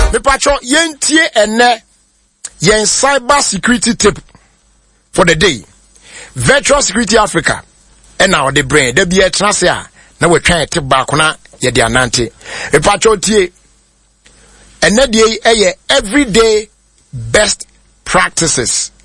Me patro yentie ene yen cyber security tip for the day. Virtual Security Africa. And now the brain there be a transfer. Now we try to back on ye di anante. Me patro tie ene dey everyday best practices